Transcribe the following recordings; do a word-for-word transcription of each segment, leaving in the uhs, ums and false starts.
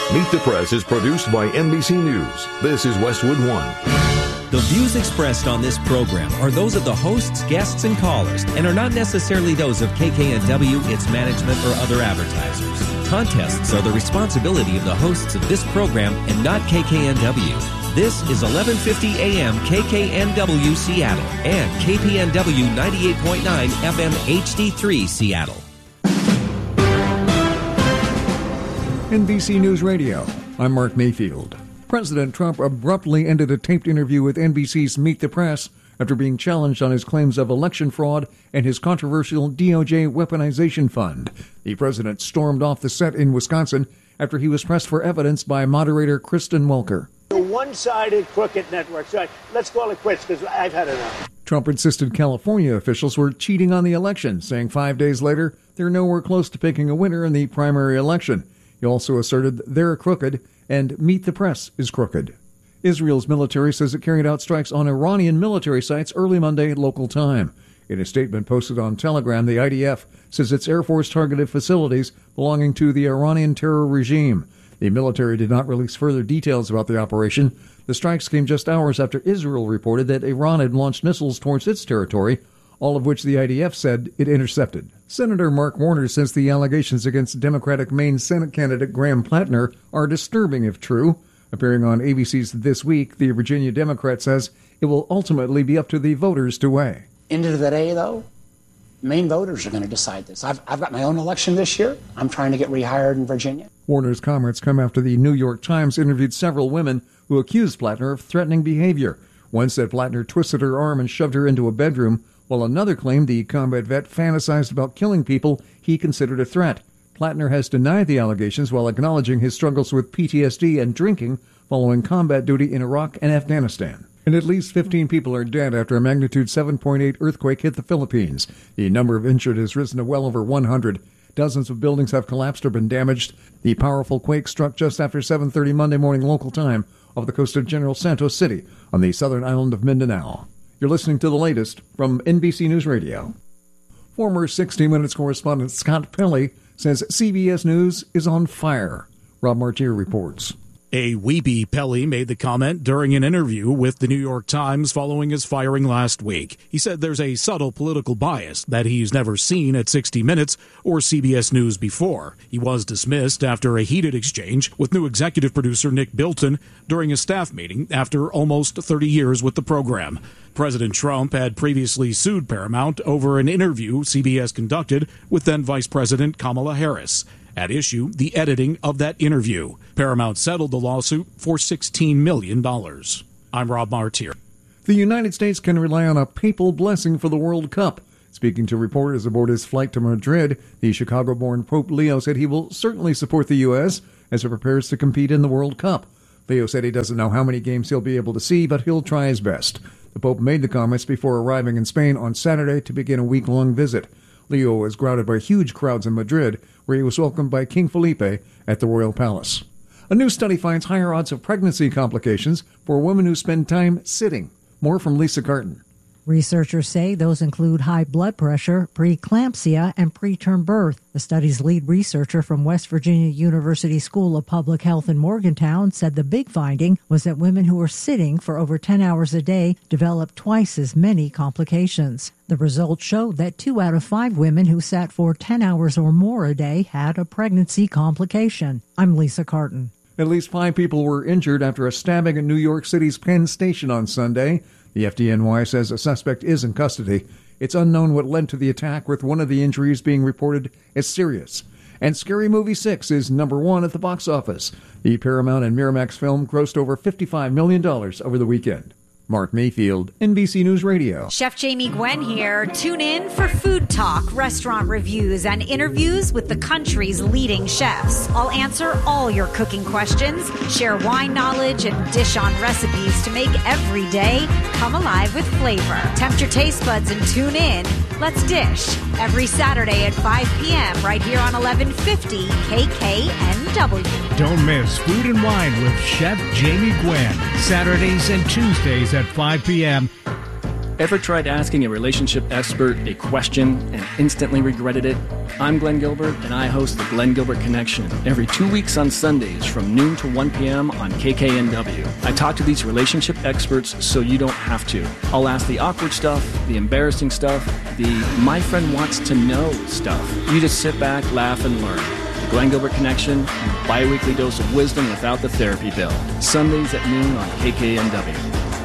Meet the Press is produced by N B C News. This is Westwood One. The views expressed on this program are those of the hosts, guests, and callers, and are not necessarily those of K K N W, its management, or other advertisers. Contests are the responsibility of the hosts of this program and not K K N W. This is eleven fifty A M K K N W Seattle and K P N W ninety-eight point nine F M H D three Seattle. N B C News Radio, I'm Mark Mayfield. President Trump abruptly ended a taped interview with N B C's Meet the Press after being challenged on his claims of election fraud and his controversial D O J weaponization fund. The president stormed off the set in Wisconsin after he was pressed for evidence by moderator Kristen Welker. The one-sided crooked network. So let's call it quits because I've had enough. Trump insisted California officials were cheating on the election, saying five days later they're nowhere close to picking a winner in the primary election. He also asserted they're crooked and Meet the Press is crooked. Israel's military says it carried out strikes on Iranian military sites early Monday local time. In a statement posted on Telegram, the I D F says its Air Force targeted facilities belonging to the Iranian terror regime. The military did not release further details about the operation. The strikes came just hours after Israel reported that Iran had launched missiles towards its territory, all of which the I D F said it intercepted. Senator Mark Warner says the allegations against Democratic Maine Senate candidate Graham Plattner are disturbing if true. Appearing on A B C's This Week, the Virginia Democrat says it will ultimately be up to the voters to weigh. End of the day, though, Maine voters are going to decide this. I've, I've got my own election this year. I'm trying to get rehired in Virginia. Warner's comments come after the New York Times interviewed several women who accused Plattner of threatening behavior. One said Plattner twisted her arm and shoved her into a bedroom, while another claimed the combat vet fantasized about killing people he considered a threat. Plattner has denied the allegations while acknowledging his struggles with P T S D and drinking following combat duty in Iraq and Afghanistan. And at least fifteen people are dead after a magnitude seven point eight earthquake hit the Philippines. The number of injured has risen to well over one hundred. Dozens of buildings have collapsed or been damaged. The powerful quake struck just after seven thirty Monday morning local time off the coast of General Santos City on the southern island of Mindanao. You're listening to the latest from N B C News Radio. Former sixty minutes correspondent Scott Pelley says C B S News is on fire. Rob Martier reports. A weepy Pelley made the comment during an interview with the New York Times following his firing last week. He said there's a subtle political bias that he's never seen at sixty minutes or C B S News before. He was dismissed after a heated exchange with new executive producer Nick Bilton during a staff meeting after almost thirty years with the program. President Trump had previously sued Paramount over an interview C B S conducted with then Vice President Kamala Harris. At issue, the editing of that interview. Paramount settled the lawsuit for sixteen million dollars. I'm Rob Martier. The United States can rely on a papal blessing for the World Cup. Speaking to reporters aboard his flight to Madrid, the Chicago-born Pope Leo said he will certainly support the U S as it prepares to compete in the World Cup. Leo said he doesn't know how many games he'll be able to see, but he'll try his best. The Pope made the comments before arriving in Spain on Saturday to begin a week-long visit. Leo was greeted by huge crowds in Madrid, where he was welcomed by King Felipe at the Royal Palace. A new study finds higher odds of pregnancy complications for women who spend time sitting. More from Lisa Carton. Researchers say those include high blood pressure, preeclampsia, and preterm birth. The study's lead researcher from West Virginia University School of Public Health in Morgantown said the big finding was that women who were sitting for over ten hours a day developed twice as many complications. The results showed that two out of five women who sat for ten hours or more a day had a pregnancy complication. I'm Lisa Carton. At least five people were injured after a stabbing in New York City's Penn Station on Sunday. The F D N Y says a suspect is in custody. It's unknown what led to the attack, with one of the injuries being reported as serious. And Scary Movie six is number one at the box office. The Paramount and Miramax film grossed over fifty-five million dollars over the weekend. Mark Mayfield, N B C News Radio. Chef Jamie Gwen here. Tune in for food talk, restaurant reviews, and interviews with the country's leading chefs. I'll answer all your cooking questions, share wine knowledge, and dish on recipes to make every day come alive with flavor. Tempt your taste buds and tune in. Let's dish every Saturday at five p.m. right here on eleven fifty K K N W. Don't miss Food and Wine with Chef Jamie Gwen, Saturdays and Tuesdays at five p.m. Ever tried asking a relationship expert a question and instantly regretted it? I'm Glenn Gilbert, and I host the Glenn Gilbert Connection every two weeks on Sundays from noon to one p.m. on K K N W. I talk to these relationship experts so you don't have to. I'll ask the awkward stuff, the embarrassing stuff, the my friend wants to know stuff. You just sit back, laugh, and learn. The Glenn Gilbert Connection, your bi-weekly dose of wisdom without the therapy bill. Sundays at noon on K K N W.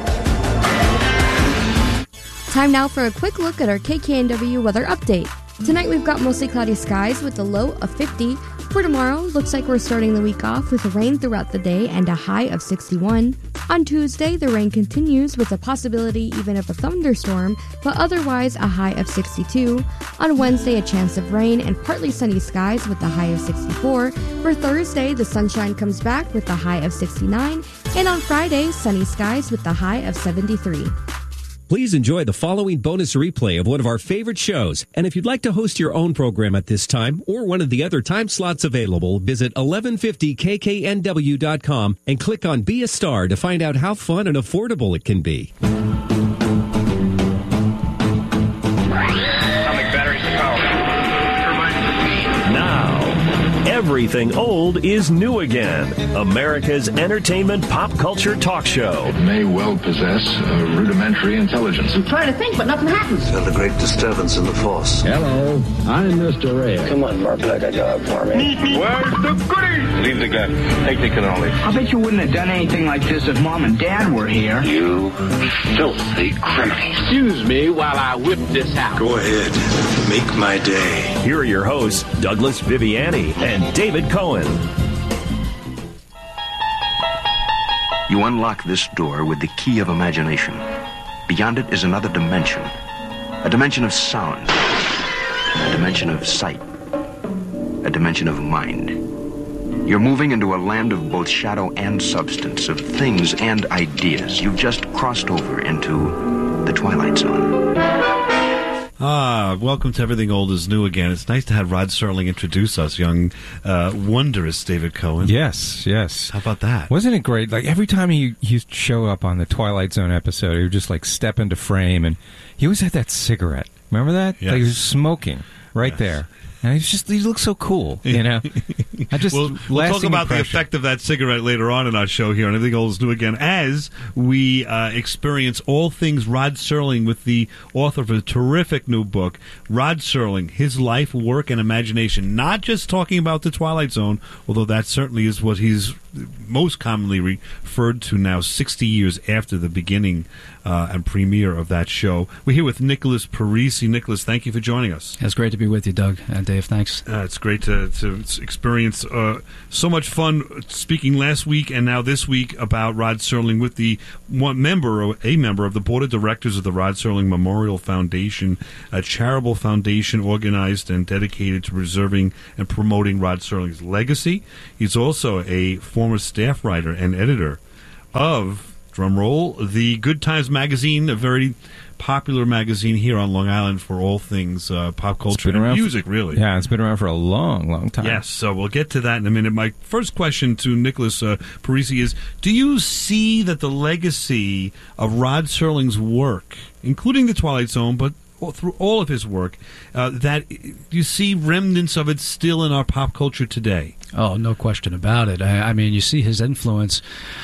Time now for a quick look at our K K N W weather update. Tonight we've got mostly cloudy skies with a low of fifty. For tomorrow, looks like we're starting the week off with rain throughout the day and a high of sixty-one. On Tuesday, the rain continues with a possibility even of a thunderstorm, but otherwise a high of sixty-two. On Wednesday, a chance of rain and partly sunny skies with a high of sixty-four. For Thursday, the sunshine comes back with a high of sixty-nine. And on Friday, sunny skies with a high of seventy-three. Please enjoy the following bonus replay of one of our favorite shows. And if you'd like to host your own program at this time or one of the other time slots available, visit eleven fifty K K N W dot com and click on Be a Star to find out how fun and affordable it can be. Everything old is new again. America's entertainment pop culture talk show. It may well possess a rudimentary intelligence. I'm trying to think, but nothing happens. Felt a great disturbance in the force. Hello, I'm Mister Red. Come on, Mark, like a job for me. Where's the goodies? Leave the gun. Take the cannoli. I bet you wouldn't have done anything like this if Mom and Dad were here. You filthy criminal. Excuse me while I whip this house. Go ahead. Make my day. Here are your hosts, Douglas Viviani and David Cohen. You unlock this door with the key of imagination. Beyond it is another dimension. A dimension of sound. A dimension of sight. A dimension of mind. You're moving into a land of both shadow and substance, of things and ideas. You've just crossed over into the Twilight Zone. Ah, welcome to Everything Old is New Again. It's nice to have Rod Serling introduce us, young, uh, wondrous David Cohen. Yes, yes. How about that? Wasn't it great? Like, every time he used to show up on the Twilight Zone episode, he would just, like, step into frame, and he always had that cigarette. Remember that? Yes. Like, he was smoking right yes. there. And he's just, he looks so cool, you know? I just, we'll, we'll talk about impression. the effect of that cigarette later on in our show here on Everything Old is New Again, as we uh, experience all things Rod Serling with the author of a terrific new book, Rod Serling, His Life, Work, and Imagination. Not just talking about the Twilight Zone, although that certainly is what he's most commonly referred to now, sixty years after the beginning uh, and premiere of that show. We're here with Nicholas Parisi. Nicholas, thank you for joining us. It's great to be with you, Doug and Dave. Thanks. Uh, it's great to, to experience uh, so much fun speaking last week and now this week about Rod Serling with the one member, a member of the board of directors of the Rod Serling Memorial Foundation, a charitable foundation organized and dedicated to preserving and promoting Rod Serling's legacy. He's also a former staff writer and editor of, drumroll, the Good Times magazine, a very popular magazine here on Long Island for all things uh, pop culture and music, for, really. Yeah, it's been around for a long, long time. Yes, so we'll get to that in a minute. My first question to Nicholas uh, Parisi is, do you see that the legacy of Rod Serling's work, including The Twilight Zone, but through all of his work, uh, that you see remnants of it still in our pop culture today? Oh, no question about it. I, I mean, you see his influence,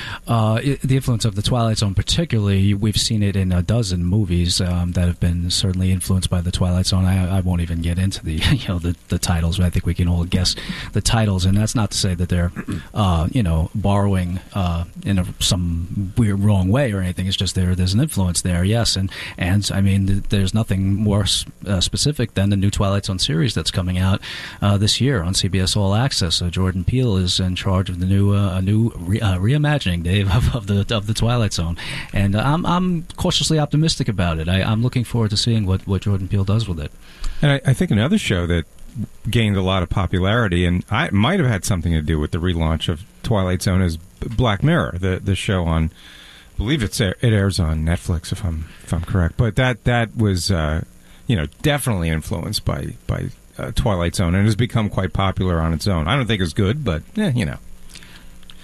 uh, it, the influence of The Twilight Zone particularly. We've seen it in a dozen movies um, that have been certainly influenced by The Twilight Zone. I, I won't even get into the you know the, the titles, but I think we can all guess the titles. And that's not to say that they're uh, you know borrowing uh, in a, some weird wrong way or anything. It's just there there's an influence there, yes. And and I mean, th- there's nothing more uh, specific than the new Twilight Zone series that's coming out uh, this year on C B S All Access. So Jordan Peele is in charge of the new uh, a new re- uh, reimagining, Dave, of, of the of the Twilight Zone, and uh, I'm I'm cautiously optimistic about it. I, I'm looking forward to seeing what, what Jordan Peele does with it. And I, I think another show that gained a lot of popularity, and I might have had something to do with the relaunch of Twilight Zone, is Black Mirror, the the show on, I believe it's it airs on Netflix if I'm if I'm correct, but that that was uh, you know definitely influenced by by. Uh, Twilight Zone, and has become quite popular on its own. I don't think it's good, but eh, you know.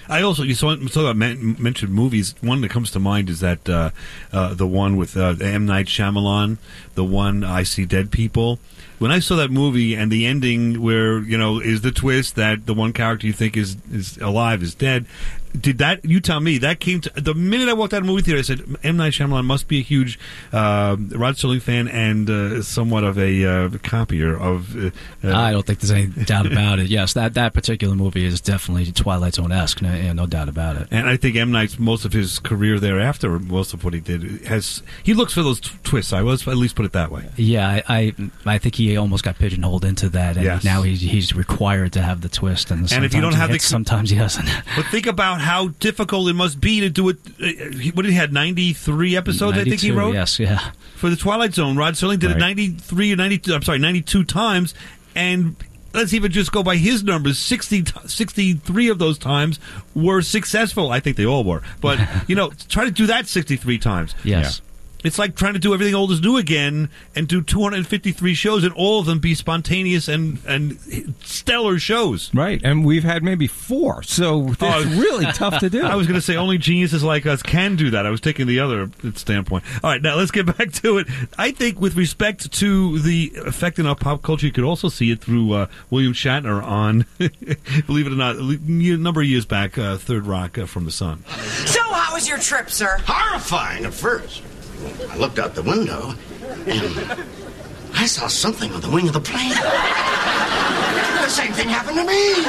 I also you saw, saw men, mentioned movies. One that comes to mind is that uh, uh, the one with uh, M. Night Shyamalan, the one I See Dead People. When I saw that movie and the ending where, you know, is the twist that the one character you think is, is alive is dead, did that, you tell me, that came to, the minute I walked out of the movie theater, I said, M. Night Shyamalan must be a huge uh, Rod Serling fan and uh, somewhat of a uh, copier of... Uh, uh, I don't think there's any doubt about it. Yes, that, that particular movie is definitely Twilight Zone-esque, no, yeah, no doubt about it. And I think M. Night's, most of his career thereafter, most of what he did, has, he looks for those t- twists, I was at least put it that way. Yeah, I, I, I think he almost got pigeonholed into that, and yes. now he's, he's required to have the twist, and, and if you don't have hits, the, sometimes he doesn't. But think about how difficult it must be to do it. Uh, what did he have? ninety-three episodes, I think he wrote. Yes, yeah. For the Twilight Zone, Rod Serling did right. it ninety-three or ninety-two. I'm sorry, ninety-two times, and let's even just go by his numbers. sixty, sixty-three of those times were successful. I think they all were, but you know, try to do that sixty-three times. Yes. Yeah. It's like trying to do everything old is new again and do two hundred fifty-three shows and all of them be spontaneous and, and stellar shows. Right, and we've had maybe four, so it's oh, really tough to do. I was going to say only geniuses like us can do that. I was taking the other standpoint. All right, now let's get back to it. I think with respect to the effect in our pop culture, you could also see it through uh, William Shatner on, believe it or not, a number of years back, uh, Third Rock uh, from the Sun. So how was your trip, sir? Horrifying at first. I looked out the window, and I saw something on the wing of the plane. The same thing happened to me.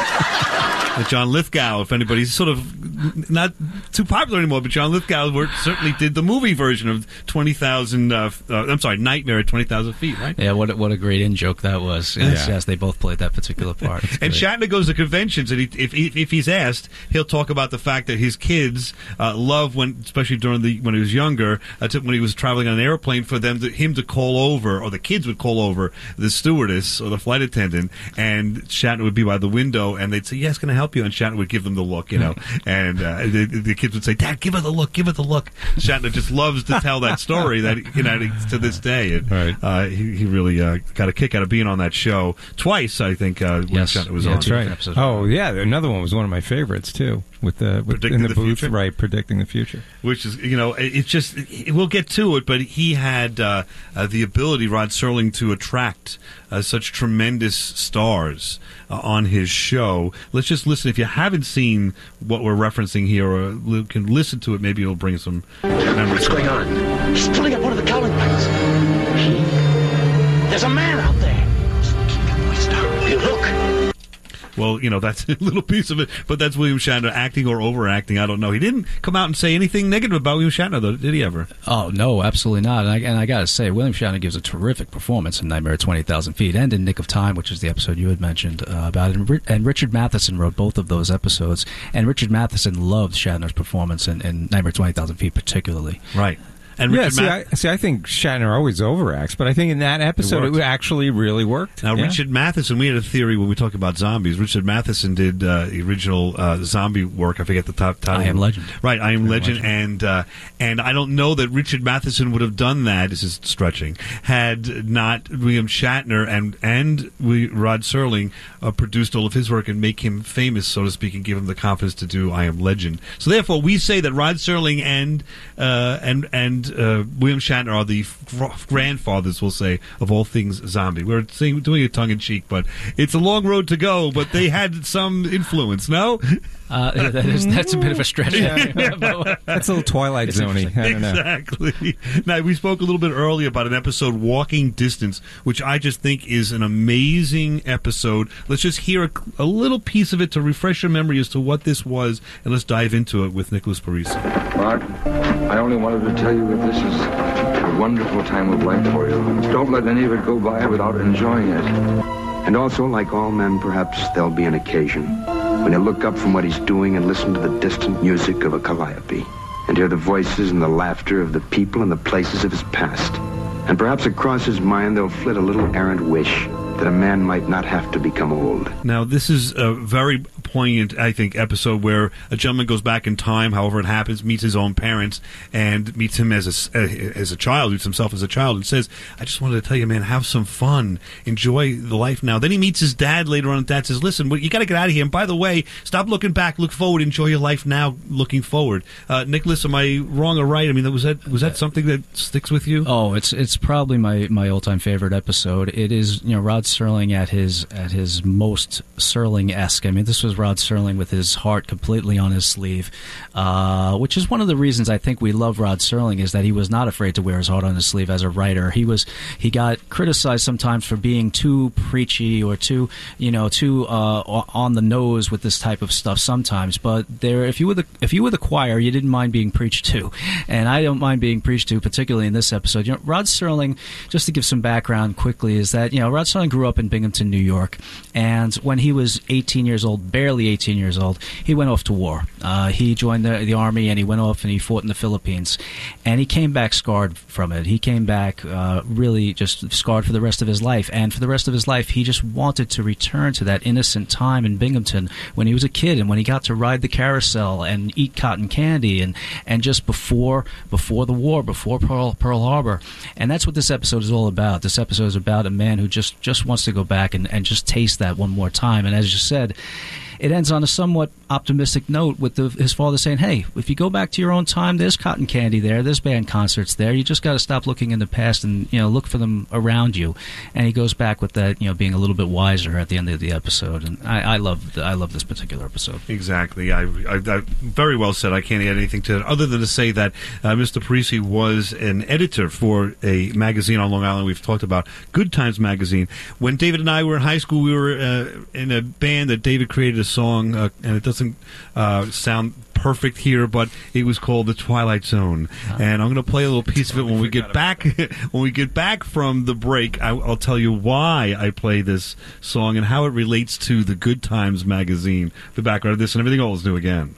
Uh, John Lithgow, if anybody's sort of not too popular anymore, but John Lithgow were, certainly did the movie version of twenty thousand, uh, uh, I'm sorry, Nightmare at twenty thousand feet, right? Yeah, what a, what a great in-joke that was. Yes, yeah. yes, they both played that particular part. And Shatner goes to conventions, and he, if, if if he's asked, he'll talk about the fact that his kids uh, love when, especially during the when he was younger, uh, to, when he was traveling on an airplane, for them to, him to call over, or the kids would call over the stewardess or the flight attendant, and Shatner would be by the window, and they'd say, "Yes, can I help you?" And Shatner would give them the look, you know, and uh, the, the kids would say, "Dad, give her the look, give her the look." Shatner just loves to tell that story that, you know, to this day. And, right. uh, he, he really uh, got a kick out of being on that show twice. I think uh, when yes. Shatner was yeah, on. That's right. Episodes. Oh yeah, another one was one of my favorites too, with the with, in the, the booth, future? right, predicting the future. Which is, you know, it, it's just it, we'll get to it, but he had uh, uh, the ability, Rod Serling, to attract uh, such tremendous stars uh, on his show. Let's just listen. If you haven't seen what we're referencing here, or li- can listen to it, maybe it'll bring some memories. What's going on? He's pulling up one of the cowling lights. He... There's a man out there. Keep your voice down. You look. Well, you know, that's a little piece of it, but that's William Shatner acting or overacting. I don't know. He didn't come out and say anything negative about William Shatner, though, did he ever? Oh, no, absolutely not. And I, and I got to say, William Shatner gives a terrific performance in Nightmare at twenty thousand feet and in Nick of Time, which is the episode you had mentioned uh, about. And, and Richard Matheson wrote both of those episodes, and Richard Matheson loved Shatner's performance in, in Nightmare at twenty thousand feet particularly. Right. And yeah, Richard see, Math- I, see, I think Shatner always overacts, but I think in that episode it, it actually really worked. Now, yeah. Richard Matheson, we had a theory when we talk about zombies. Richard Matheson did uh, the original uh, zombie work. I forget the top title. I Am Legend. Right, I Am, I Am Legend. Legend. And uh, and I don't know that Richard Matheson would have done that, this is stretching, had not William Shatner and, and we, Rod Serling uh, produced all of his work and make him famous, so to speak, and give him the confidence to do I Am Legend. So therefore, we say that Rod Serling and, uh, and, and uh, William Shatner are the f- grandfathers, we'll say, of all things zombie. We're saying, doing it tongue-in-cheek, but it's a long road to go, but they had some influence, no? Uh, that is, that's a bit of a stretch. That's a little Twilight Zone-y. I don't know. Exactly. Now, we spoke a little bit earlier about an episode, Walking Distance, which I just think is an amazing episode. Let's just hear a, a little piece of it to refresh your memory as to what this was, and let's dive into it with Nicholas Parisi. Mark, I only wanted to tell you that this is a wonderful time of life for you. Don't let any of it go by without enjoying it. And also, like all men, perhaps there'll be an occasion when he'll look up from what he's doing and listen to the distant music of a calliope, and hear the voices and the laughter of the people and the places of his past. And perhaps across his mind there'll flit a little errant wish that a man might not have to become old. Now, this is a very poignant, I think, episode where a gentleman goes back in time, however it happens, meets his own parents, and meets him as a, as a child, meets himself as a child, and says, I just wanted to tell you, man, have some fun. Enjoy the life now. Then he meets his dad later on, and dad says, listen, you got to get out of here. And by the way, stop looking back, look forward, enjoy your life now, looking forward. Uh, Nicholas, am I wrong or right? I mean, was that was that something that sticks with you? Oh, it's it's probably my, my all-time favorite episode. It is, you know, Rod Serling at his at his most Serling-esque. I mean, this was Rod Serling with his heart completely on his sleeve, uh, which is one of the reasons I think we love Rod Serling, is that he was not afraid to wear his heart on his sleeve as a writer. He was he got criticized sometimes for being too preachy or too, you know, too uh, on the nose with this type of stuff sometimes. But there, if you were the if you were the choir, you didn't mind being preached to, and I don't mind being preached to, particularly in this episode. You know, Rod Serling, just to give some background quickly, is that, you know, Rod Serling grew up in Binghamton, New York, and when he was eighteen years old, barely eighteen years old, he went off to war. Uh, he joined the, the army, and he went off and he fought in the Philippines, and he came back scarred from it. He came back uh, really just scarred for the rest of his life, and for the rest of his life, he just wanted to return to that innocent time in Binghamton when he was a kid and when he got to ride the carousel and eat cotton candy, and, and just before before the war, before Pearl, Pearl Harbor. And that's what this episode is all about. This episode is about a man who just, just wants to go back and, and just taste that one more time. And as you said, it ends on a somewhat optimistic note with the, his father saying, hey, if you go back to your own time, there's cotton candy there, there's band concerts there. You just got to stop looking in the past and, you know, look for them around you. And he goes back with that, you know, being a little bit wiser at the end of the episode. And I, I love the, I love this particular episode. Exactly. I, I, I very well said. I can't add anything to it other than to say that uh, Mister Parisi was an editor for a magazine on Long Island we've talked about, Good Times Magazine. When David and I were in high school, we were uh, in a band that David created a song, uh, and it doesn't uh, sound perfect here, but it was called The Twilight Zone. Uh-huh. And I'm going to play a little piece of it when we get back. When we get back from the break, I, I'll tell you why I play this song and how it relates to the Good Times magazine. The background of this and everything old is new again.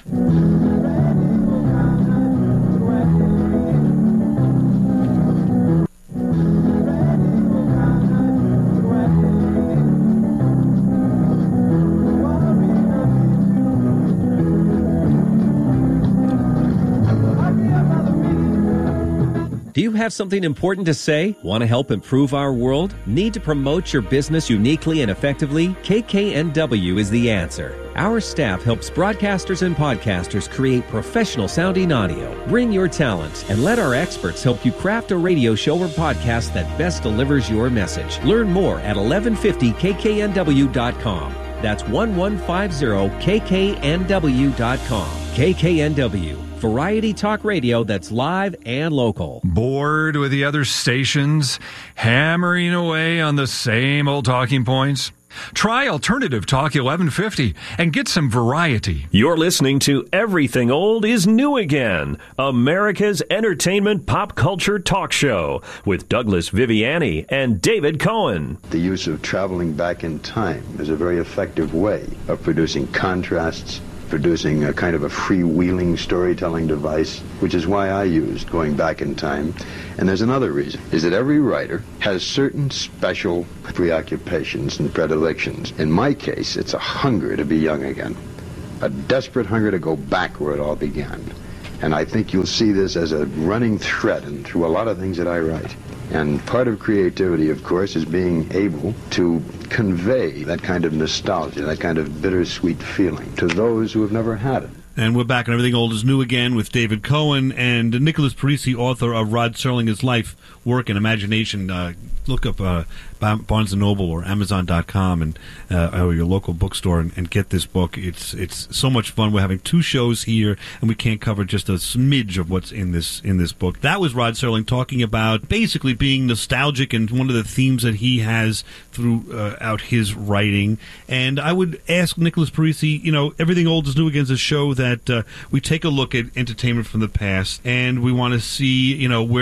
Do you have something important to say? Want to help improve our world? Need to promote your business uniquely and effectively? K K N W is the answer. Our staff helps broadcasters and podcasters create professional-sounding audio. Bring your talents and let our experts help you craft a radio show or podcast that best delivers your message. Learn more at eleven fifty K K N W dot com. That's eleven fifty K K N W dot com. K K N W. Variety talk radio that's live and local. Bored with the other stations, hammering away on the same old talking points? Try Alternative Talk eleven fifty and get some variety. You're listening to Everything Old is New Again, America's entertainment pop culture talk show with Douglas Viviani and David Cohen. The use of traveling back in time is a very effective way of producing contrasts, producing a kind of a freewheeling storytelling device, which is why I used going back in time. And there's another reason, is that every writer has certain special preoccupations and predilections. In my case, it's a hunger to be young again, a desperate hunger to go back where it all began. And I think you'll see this as a running thread and through a lot of things that I write. And part of creativity, of course, is being able to convey that kind of nostalgia, that kind of bittersweet feeling to those who have never had it. And we're back on Everything Old is New Again with David Cohen and Nicholas Parisi, author of Rod Serling, His Life, Work, and Imagination. Uh, look up uh, Barnes and Noble or Amazon dot com and uh, or your local bookstore and, and get this book. It's it's so much fun. We're having two shows here, and we can't cover just a smidge of what's in this in this book. That was Rod Serling talking about basically being nostalgic and one of the themes that he has throughout his writing. And I would ask Nicholas Parisi, you know, Everything Old is New Again is a show that uh, we take a look at entertainment from the past, and we want to see, you know, where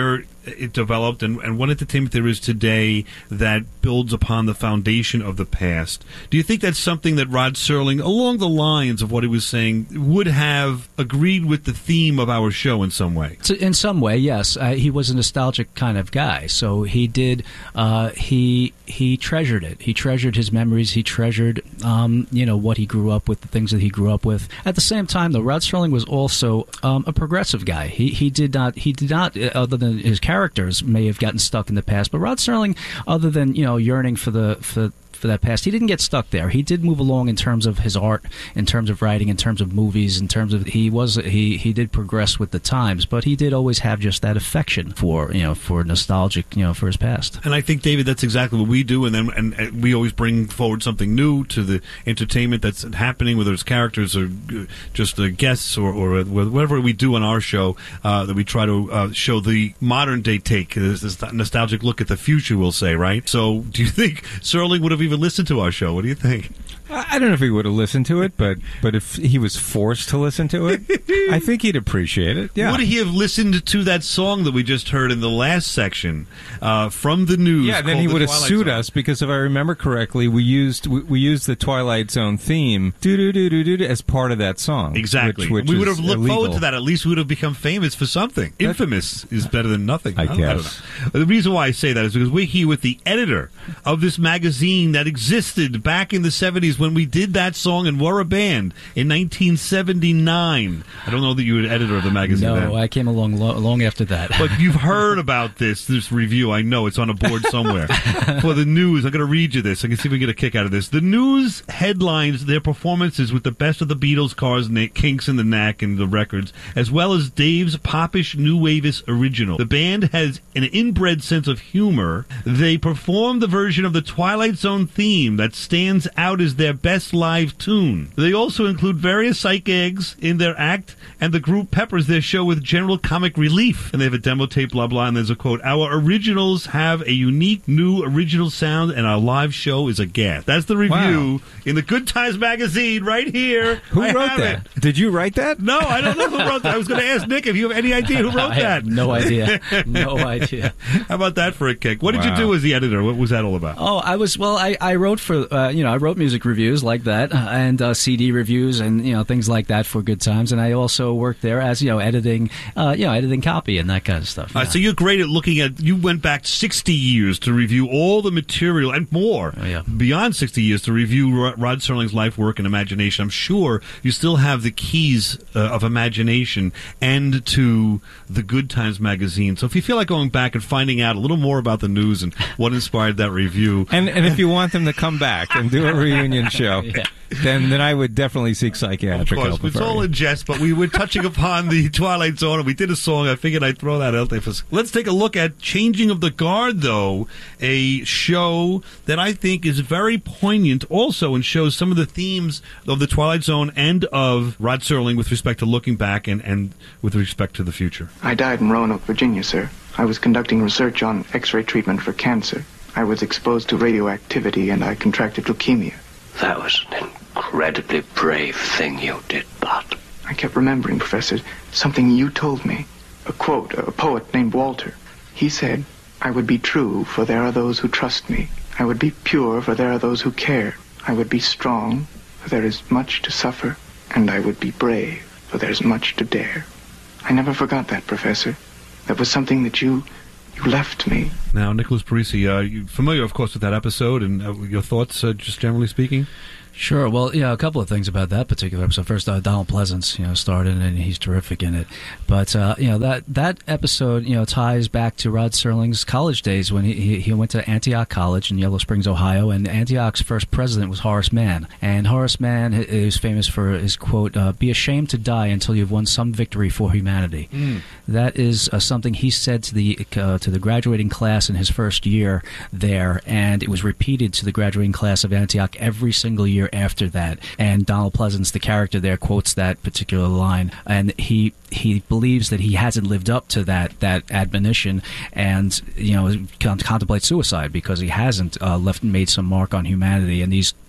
it developed and, and what entertainment there is today that builds upon the foundation of the past. Do you think that's something that Rod Serling, along the lines of what he was saying, would have agreed with the theme of our show in some way? So in some way, yes. Uh, he was a nostalgic kind of guy, so he did. Uh, he he treasured it. He treasured his memories. He treasured, um, you know, what he grew up with, the things that he grew up with. At the same time, though, Rod Serling was also um, a progressive guy. He he did not he did not uh, other than his characters may have gotten stuck in the past, but Rod Serling, other than you know yearning for the for. for that past, he didn't get stuck there. He did move along in terms of his art, in terms of writing, in terms of movies, in terms of he was he he did progress with the times, but he did always have just that affection for you know for nostalgic you know for his past. And I think, David, that's exactly what we do, and then and, and we always bring forward something new to the entertainment that's happening, whether it's characters or just uh, guests or, or whatever we do on our show, uh, that we try to uh, show the modern day take, this, this nostalgic look at the future, we'll say, right? So do you think Serling would have even listened to our show? What do you think? I don't know if he would have listened to it, but but if he was forced to listen to it, I think he'd appreciate it. Yeah. Would he have listened to that song that we just heard in the last section uh, from the news? Yeah, then he would have sued us because, if I remember correctly, we used we, we used the Twilight Zone theme doo doo doo doo doo as part of that song. Exactly. Which, which we would have looked illegal. forward to that. At least we would have become famous for something. That, Infamous is better than nothing. I, I don't, guess. I don't know. The reason why I say that is because we're here with the editor of this magazine that existed back in the seventies when we did that song and were a band in nineteen seventy-nine. I don't know that you were editor of the magazine No, then. I came along lo- long after that. But you've heard about this, this review. I know it's on a board somewhere. For the news, I'm going to read you this. I can see if we can get a kick out of this. The news headlines their performances with the best of the Beatles, Cars, Kinks, and the Knack and the records, as well as Dave's popish New Wavis original. The band has an inbred sense of humor. They perform the version of the Twilight Zone theme that stands out as their best live tune. They also include various sight gags in their act, and the group peppers their show with general comic relief. And they have a demo tape, blah, blah, and there's a quote, "Our originals have a unique new original sound, and our live show is a gas." That's the review Wow. in the Good Times magazine right here. Who I wrote have that? it. Did you write that? No, I don't know who wrote that. I was going to ask Nick if you have any idea who wrote I that. have no idea. No idea. How about that for a kick? What did Wow. you do as the editor? What was that all about? Oh, I was well. I, I wrote for uh, you know I wrote music reviews like that uh, and uh, C D reviews and you know things like that for Good Times, and I also worked there as you know editing uh, you know editing copy and that kind of stuff. Uh, Yeah. so you're great at looking at. You went back sixty years to review all the material and more. Oh, yeah. Beyond sixty years to review Rod Rod Serling's life, work, and imagination. I'm sure you still have the keys uh, of imagination and to the Good Times magazine. So if you feel like going back and finding out a little more about the news and what inspired that review, And and if you want them to come back and do a reunion show, Yeah. then then I would definitely seek psychiatric of course, help. it's if I all were in jest, but we were touching upon the Twilight Zone, and we did a song. I figured I'd throw that out there. For, let's take a look at Changing of the Guard, though, a show that I think is very poignant also and shows some of the themes of the Twilight Zone and of Rod Serling with respect to looking back and, and with respect to the future. I died in Roanoke, Virginia, sir. I was conducting research on X-ray treatment for cancer. I was exposed to radioactivity, and I contracted leukemia. That was an incredibly brave thing you did, Bart. I kept remembering, Professor, something you told me. A quote, a poet named Walter. He said, "I would be true, for there are those who trust me. I would be pure, for there are those who care. I would be strong, for there is much to suffer. And I would be brave, for there is much to dare." I never forgot that, Professor. That was something that you... you left me. Now, Nicholas Parisi, uh, you familiar, of course, with that episode and uh, your thoughts, uh, just generally speaking? Sure. Well, yeah, a couple of things about that particular episode. First, uh, Donald Pleasance, you know, starred in it, and he's terrific in it. But uh, you know that that episode, you know, ties back to Rod Serling's college days when he he, he went to Antioch College in Yellow Springs, Ohio, and Antioch's first president was Horace Mann. And Horace Mann is famous for his quote, uh, "Be ashamed to die until you've won some victory for humanity." Mm. That is uh, something he said to the uh, to the graduating class in his first year there, and it was repeated to the graduating class of Antioch every single year after that. And Donald Pleasance, the character there, quotes that particular line, and he he believes that he hasn't lived up to that that admonition, and you know con- contemplates suicide because he hasn't uh, left made some mark on humanity. And these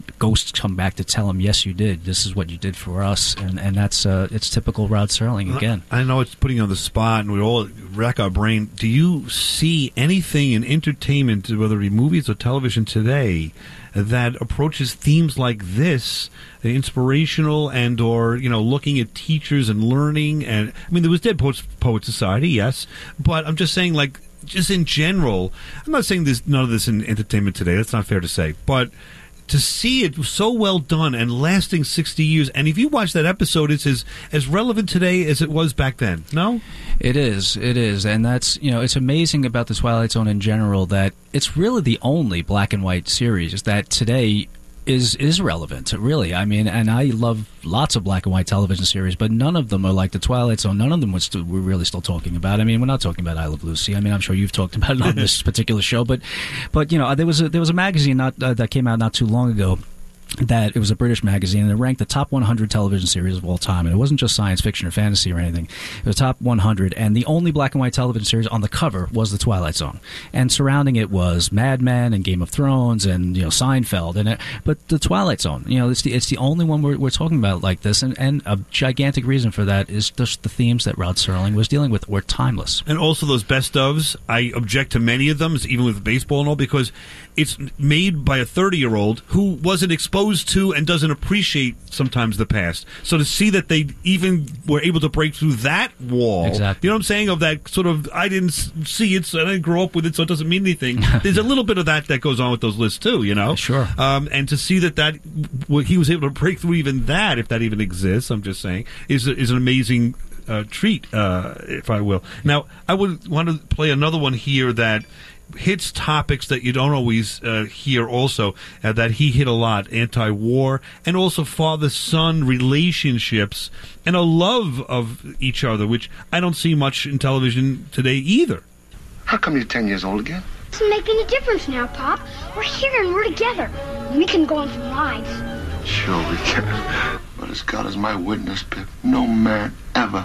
ghosts come back to tell him, yes, you did. This is what you did for us. And, and that's uh, it's typical Rod Serling again. I know it's putting you on the spot, and we all rack our brain. Do you see anything in entertainment, whether it be movies or television today, that approaches themes like this, inspirational and or, you know, looking at teachers and learning? And I mean, there was Dead Poets Poet Society, yes, but I'm just saying, like, just in general, I'm not saying there's none of this in entertainment today. That's not fair to say, but to see it so well done and lasting sixty years, and if you watch that episode, it's as, as relevant today as it was back then, no? It is, it is, and that's, you know, it's amazing about the Twilight Zone in general that it's really the only black and white series that today is is relevant, really. I mean, and I love lots of black and white television series, but none of them are like the Twilight Zone. None of them we're, still, we're really still talking about. I mean, we're not talking about I Love Lucy. I mean, I'm sure you've talked about it on this particular show, but, but you know, there was a, there was a magazine not uh, that came out not too long ago. That it was a British magazine, and it ranked the top one hundred television series of all time. And it wasn't just science fiction or fantasy or anything. It was top one hundred, and the only black and white television series on the cover was The Twilight Zone. And surrounding it was Mad Men and Game of Thrones and, you know, Seinfeld. And it, but The Twilight Zone, you know, it's the, it's the only one we're, we're talking about like this. And, and a gigantic reason for that is just the themes that Rod Serling was dealing with were timeless. And also those best ofs, I object to many of them, even with baseball and all, because it's made by a thirty-year-old who wasn't exposed to and doesn't appreciate sometimes the past. So to see that they even were able to break through that wall, exactly. You know what I'm saying, of that sort of, I didn't see it, so I didn't grow up with it, so it doesn't mean anything. There's a little bit of that that goes on with those lists too, you know? Sure. Um, and to see that, that well, he was able to break through even that, if that even exists, I'm just saying, is, is an amazing uh, treat, uh, if I will. Now, I would want to play another one here that hits topics that you don't always uh, hear also, uh, that he hit a lot, anti-war, and also father-son relationships, and a love of each other, which I don't see much in television today either. How come you're ten years old again? It doesn't make any difference now, Pop. We're here and we're together. We can go on some rides. Sure we can. But as God is my witness, Pip, no man ever,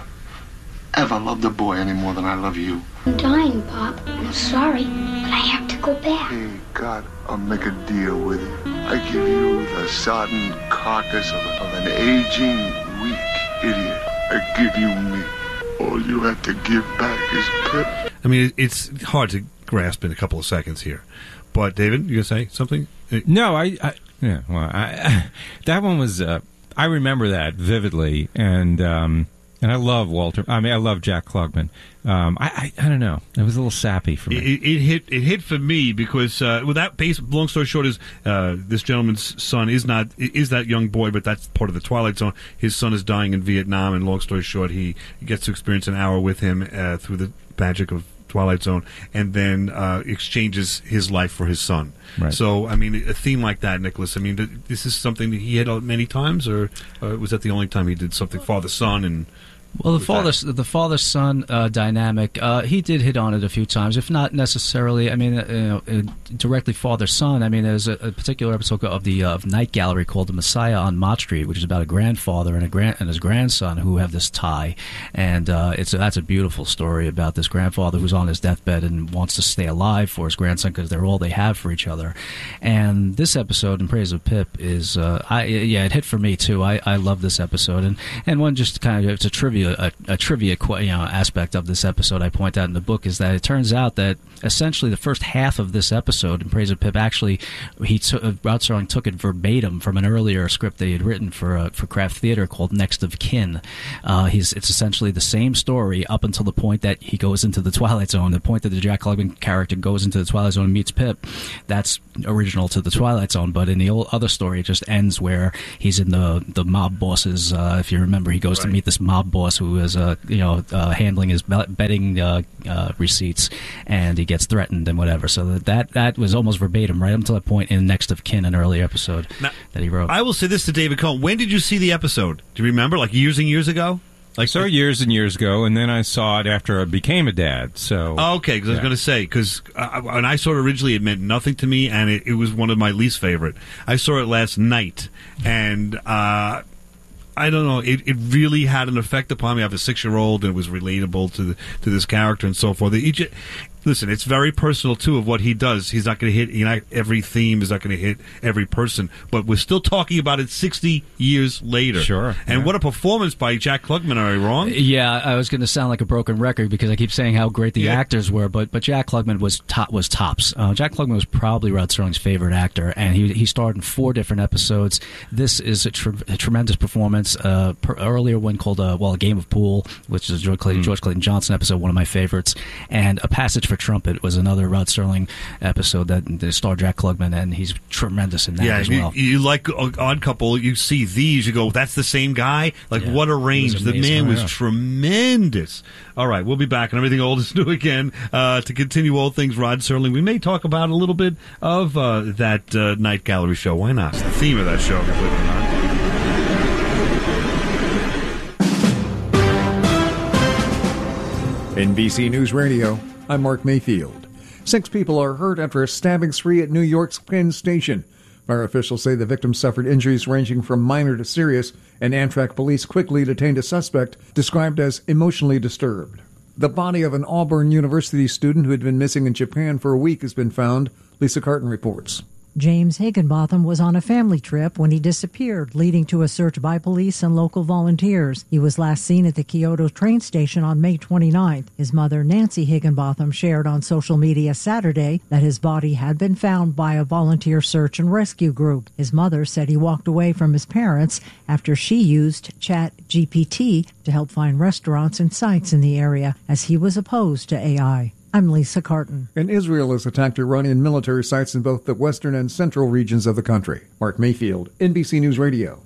ever loved a boy any more than I love you. I'm dying, Pop. I'm sorry, but I have to go back. Hey, God, I'll make a deal with you. I give you the sodden carcass of, of an aging, weak idiot. I give you me. All you have to give back is Pip. I mean, it's hard to grasp in a couple of seconds here. But, David, you going to say something? No, I... I yeah, well, I, I, that one was... Uh, I remember that vividly, and... Um, And I love Walter. I mean, I love Jack Klugman. Um, I, I I don't know. It was a little sappy for me. It, it hit it hit for me because uh, with that base. Long story short is uh, this gentleman's son is not is that young boy, but that's part of the Twilight Zone. His son is dying in Vietnam, and long story short, he, he gets to experience an hour with him uh, through the magic of Twilight Zone, and then uh, exchanges his life for his son. Right. So, I mean, a theme like that, Nicholas. I mean, this is something that he hit many times, or uh, was that the only time he did something father-son and? Well, the father, the father-son uh, dynamic, uh, he did hit on it a few times, if not necessarily. I mean, uh, you know, uh, directly father-son. I mean, there's a, a particular episode of the uh, of Night Gallery called "The Messiah on Mott Street," which is about a grandfather and a grand and his grandson who have this tie, and uh, it's a, that's a beautiful story about this grandfather who's on his deathbed and wants to stay alive for his grandson because they're all they have for each other. And this episode, In Praise of Pip, is uh, I yeah, it hit for me too. I, I love this episode, and and one just kind of it's a trivia. A, a trivia you know, aspect of this episode I point out in the book is that it turns out that essentially the first half of this episode, In Praise of Pip, actually he t- uh, Rod Serling took it verbatim from an earlier script that he had written for uh, for Kraft Theater called Next of Kin. Uh, he's it's essentially the same story up until the point that he goes into the Twilight Zone. The point that the Jack Klugman character goes into the Twilight Zone and meets Pip, that's original to the Twilight Zone. But in the old other story, it just ends where he's in the the mob boss's. Uh, if you remember, he goes right. to meet this mob boss who is uh, you know uh, handling his betting uh, uh, receipts, and he gets threatened and whatever. So that that was almost verbatim right up until that point in Next of Kin, an early episode now, that he wrote. I will say this to David Cohen: when did you see the episode? Do you remember? Like years and years ago? Like I saw it years and years ago, and then I saw it after I became a dad. So okay, because yeah. I was going to say because uh, when I saw it originally, it meant nothing to me, and it, it was one of my least favorite. I saw it last night, and uh, I don't know, it, it really had an effect upon me. I have a six-year-old, and it was relatable to the, to this character and so forth. It just, Listen, it's very personal, too, of what he does. He's not going to hit, you know, every theme is not going to hit every person. But we're still talking about it sixty years later. Sure. And yeah. what a performance by Jack Klugman, am I wrong? Yeah, I was going to sound like a broken record because I keep saying how great the Yeah. actors were, but but Jack Klugman was top, was tops. Uh, Jack Klugman was probably Rod Serling's favorite actor, and he he starred in four different episodes. This is a, tr- a tremendous performance. Uh, per, earlier one called, uh, well, A Game of Pool, which is a George Clayton, mm. George Clayton Johnson episode, one of my favorites, and A Passage for Trumpet was another Rod Serling episode that, that starred Jack Klugman, and he's tremendous in that yeah, as well. You, you like Odd Couple, you see these, you go, that's the same guy? Like, Yeah. what a range. The man Oh, was yeah. tremendous. All right, we'll be back on Everything Old is New again uh, to continue all things Rod Serling. We may talk about a little bit of uh, that uh, Night Gallery show. Why not? It's the theme of that show, believe it or not. N B C News Radio, I'm Mark Mayfield. Six people are hurt after a stabbing spree at New York's Penn Station. Fire officials say the victim suffered injuries ranging from minor to serious, and Amtrak police quickly detained a suspect described as emotionally disturbed. The body of an Auburn University student who had been missing in Japan for a week has been found. Lisa Carton reports. James Higginbotham was on a family trip when he disappeared, leading to a search by police and local volunteers. He was last seen at the Kyoto train station on May twenty-ninth. His mother, Nancy Higginbotham, shared on social media Saturday that his body had been found by a volunteer search and rescue group. His mother said he walked away from his parents after she used Chat G P T to help find restaurants and sites in the area, as he was opposed to A I. I'm Lisa Carton. And Israel has attacked Iranian military sites in both the western and central regions of the country. Mark Mayfield, N B C News Radio.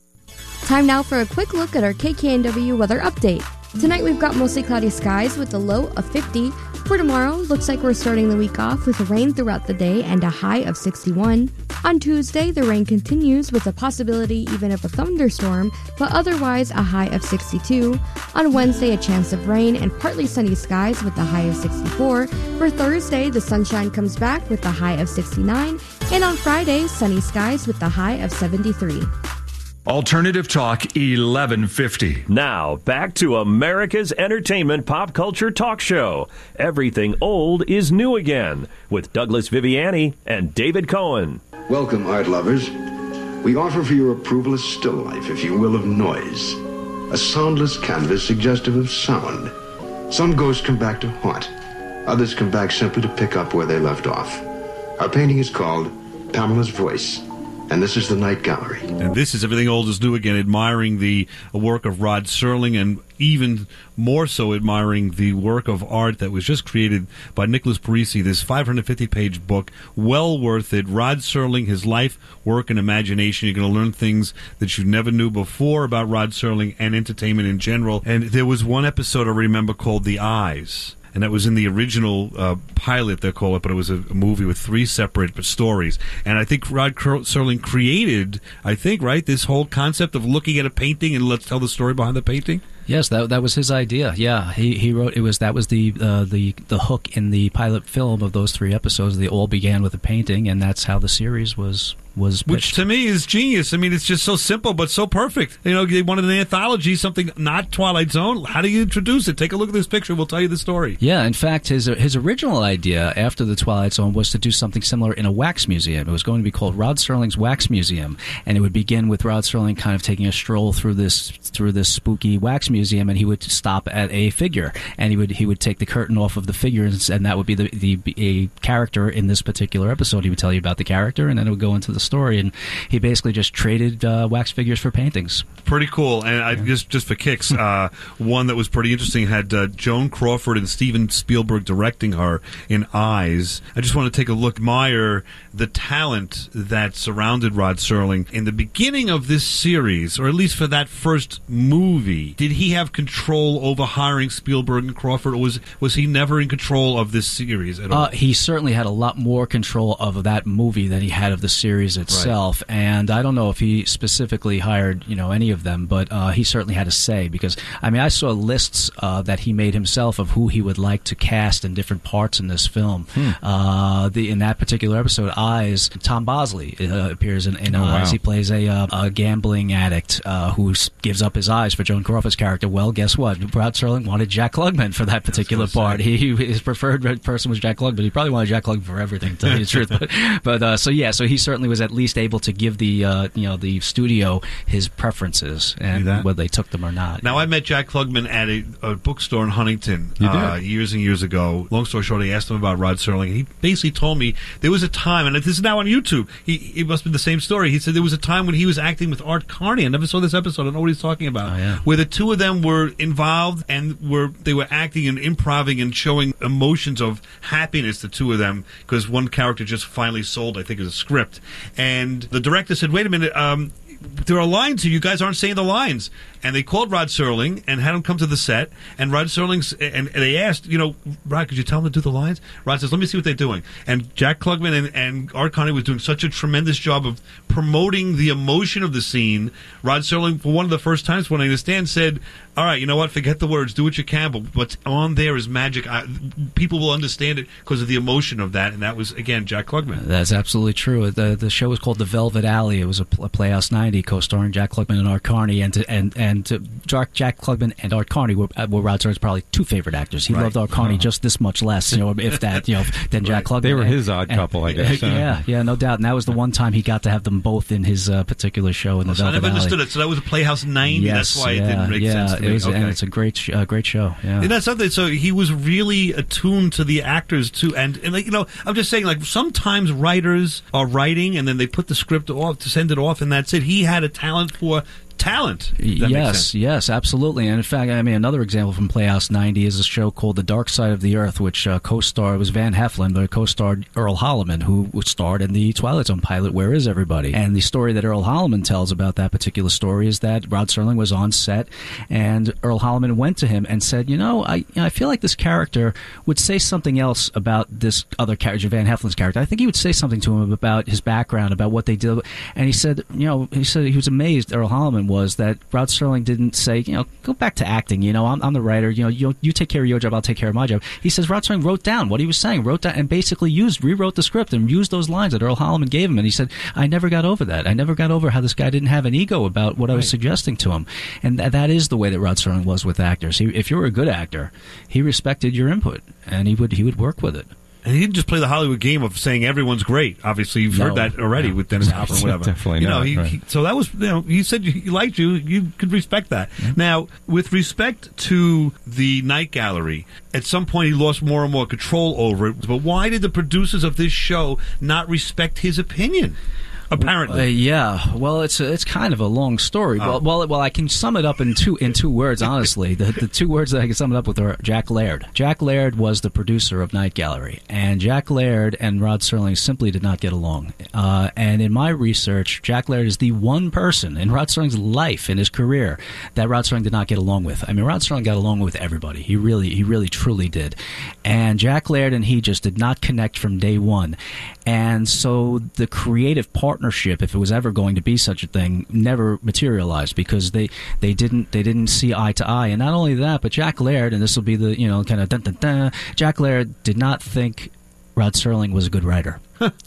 Time now for a quick look at our K K N W weather update. Tonight we've got mostly cloudy skies with a low of fifty. For tomorrow, looks like we're starting the week off with rain throughout the day and a high of sixty-one. On Tuesday, the rain continues with a possibility even of a thunderstorm, but otherwise a high of sixty-two. On Wednesday, a chance of rain and partly sunny skies with a high of sixty-four. For Thursday, the sunshine comes back with a high of sixty-nine. And on Friday, sunny skies with a high of seventy-three. Alternative Talk eleven fifty. Now, back to America's entertainment pop culture talk show. Everything old is new again with Douglas Viviani and David Cohen. Welcome, art lovers. We offer for your approval a still life, if you will, of noise. A soundless canvas suggestive of sound. Some ghosts come back to haunt. Others come back simply to pick up where they left off. Our painting is called Pamela's Voice. And this is the Night Gallery. And this is Everything Old is New again, admiring the work of Rod Serling, and even more so admiring the work of art that was just created by Nicholas Parisi, this five hundred fifty page book. Well worth it. Rod Serling, his life, work, and imagination. You're going to learn things that you never knew before about Rod Serling and entertainment in general. And there was one episode I remember called The Eyes. And that was in the original uh, pilot, they call it, but it was a, a movie with three separate stories. And I think Rod Serling created, I think, right, this whole concept of looking at a painting and let's tell the story behind the painting? Yes, that that was his idea. Yeah, he he wrote it was that was the uh, the the hook in the pilot film of those three episodes. They all began with a painting, and that's how the series was was pitched. Which to me is genius. I mean, it's just so simple but so perfect. You know, they wanted an anthology, something not Twilight Zone. How do you introduce it? Take a look at this picture. We'll tell you the story. Yeah, in fact, his his original idea after the Twilight Zone was to do something similar in a wax museum. It was going to be called Rod Serling's Wax Museum, and it would begin with Rod Serling kind of taking a stroll through this through this spooky wax museum, and he would stop at a figure, and he would he would take the curtain off of the figures, and that would be the the a character in this particular episode. He would tell you about the character, and then it would go into the story, and he basically just traded uh, wax figures for paintings. Pretty cool. And I, just just for kicks, uh, one that was pretty interesting had uh, Joan Crawford and Steven Spielberg directing her in Eyes. I just want to take a look, admire the talent that surrounded Rod Serling in the beginning of this series, or at least for that first movie. Did he have control over hiring Spielberg and Crawford, or was was he never in control of this series at all? Uh, he certainly had a lot more control of that movie than he had of the series itself, right. And I don't know if he specifically hired, you know, any of them, but uh, he certainly had a say, because, I mean, I saw lists uh, that he made himself of who he would like to cast in different parts in this film. Hmm. Uh, the in that particular episode, Eyes, Tom Bosley uh, appears in, in oh, Eyes. wow. He plays a, uh, a gambling addict uh, who gives up his eyes for Joan Crawford's character. character. Well, guess what? Rod Serling wanted Jack Klugman for that particular part. He, he his preferred person was Jack Klugman. He probably wanted Jack Klugman for everything, to tell you the truth. But, but uh, so yeah, so he certainly was at least able to give the uh, you know the studio his preferences and whether they took them or not. Now, I met Jack Klugman at a, a bookstore in Huntington You did? uh, years and years ago. Long story short, I asked him about Rod Serling, and he basically told me there was a time, and this is now on YouTube. He it must be the same story. He said there was a time when he was acting with Art Carney. I never saw this episode. I don't know what he's talking about. Oh, yeah. Where the two of them were involved and were they were acting and improving and showing emotions of happiness. The two of them, because one character just finally sold, I think, as a script, and the director said, "Wait a minute." Um, There are lines here. You guys aren't saying the lines. And they called Rod Serling and had him come to the set. And Rod Serling's and, and they asked, you know, Rod, could you tell them to do the lines? Rod says, let me see what they're doing. And Jack Klugman and, and Art Carney was doing such a tremendous job of promoting the emotion of the scene. Rod Serling, for one of the first times, when I understand, said, all right, you know what? Forget the words. Do what you can. But what's on there is magic. I, people will understand it because of the emotion of that. And that was, again, Jack Klugman. That's absolutely true. The the show was called The Velvet Alley. It was a, a Playhouse ninety, co-starring Jack Klugman and Art Carney. And to, and and to, Jack, Jack Klugman and Art Carney were, were Rod Serling's probably two favorite actors. He Right. loved Art Carney Oh. just this much less, you know, if that, you know, than Jack Klugman. They were And- his odd and- couple, I guess. huh? Yeah, yeah, no doubt. And that was the one time he got to have them both in his uh, particular show in The So I Velvet never Alley. understood it. So that was a Playhouse ninety. Yes, That's why yeah, it didn't make yeah, sense to me. it was, Okay. and it's a great, sh- uh, great show. Yeah. And that's something. So he was really attuned to the actors too, and, and like you know, I'm just saying, like sometimes writers are writing and then they put the script off to send it off, and that's it. He had a talent for talent. if that makes Yes, sense. yes, absolutely. And in fact, I mean, another example from Playhouse ninety is a show called The Dark Side of the Earth, which uh, co-starred, it was Van Heflin, but it co-starred Earl Holliman, who starred in the Twilight Zone pilot, Where Is Everybody? And the story that Earl Holliman tells about that particular story is that Rod Serling was on set, and Earl Holliman went to him and said, you know, I, you know, I feel like this character would say something else about this other character, Van Heflin's character. I think he would say something to him about his background, about what they did. And he said, you know, he said he was amazed, Earl Holliman was, that Rod Serling didn't say, you know, go back to acting. You know, I'm, I'm the writer. You know, you, you take care of your job, I'll take care of my job. He says Rod Serling wrote down what he was saying, wrote down, and basically used, rewrote the script and used those lines that Earl Holliman gave him. And he said, I never got over that. I never got over how this guy didn't have an ego about what I was suggesting to him. And th- that is the way that Rod Serling was with actors. He, if you were a good actor, he respected your input, and he would he would work with it. And he didn't just play the Hollywood game of saying everyone's great. Obviously, you've No. heard that already No. with Dennis Hopper and whatever. Definitely you know, not, he, right. he, so that was, you know, he said he liked you. You could respect that. Now, with respect to the Night Gallery, at some point he lost more and more control over it. But why did the producers of this show not respect his opinion? Apparently, Uh, yeah. Well, it's a, it's kind of a long story. Oh. Well, well, well, I can sum it up in two in two words. Honestly, the the two words that I can sum it up with are Jack Laird. Jack Laird was the producer of Night Gallery, and Jack Laird and Rod Serling simply did not get along. Uh, and in my research, Jack Laird is the one person in Rod Serling's life, in his career, that Rod Serling did not get along with. I mean, Rod Serling got along with everybody. He really, he really, truly did. And Jack Laird and he just did not connect from day one. And so the creative partnership, if it was ever going to be such a thing, never materialized because they, they didn't they didn't see eye to eye. And not only that, but Jack Laird, and this will be the, you know, kind of dun dun dun, Jack Laird did not think Rod Serling was a good writer.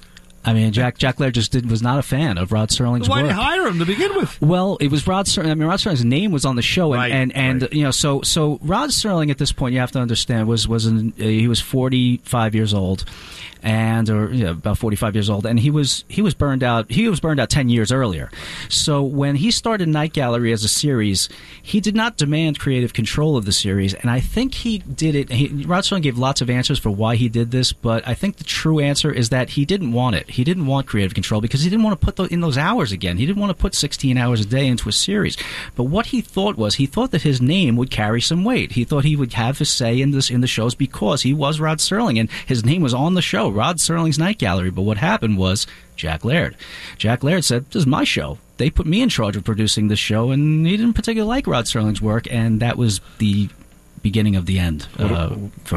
I mean, Jack Jack Laird just did, was not a fan of Rod Serling's why work. did you hire him to begin with? Well, it was Rod Serling. I mean, Rod Serling's name was on the show, and Right, and, and right. you know, so so Rod Serling at this point, you have to understand, was was in, uh, he was forty-five years old, and or yeah, about forty-five years old, and he was he was burned out. He was burned out ten years earlier. So when he started Night Gallery as a series, he did not demand creative control of the series, and I think he did it. He, Rod Serling gave lots of answers for why he did this, but I think the true answer is that he didn't want it. He didn't want creative control because he didn't want to put the, in those hours again. He didn't want to put sixteen hours a day into a series. But what he thought was, he thought that his name would carry some weight. He thought he would have his say in this in the shows because he was Rod Serling and his name was on the show, Rod Serling's Night Gallery. But what happened was Jack Laird. Jack Laird said, "This is my show. They put me in charge of producing this show," and he didn't particularly like Rod Serling's work, and that was the beginning of the end uh, for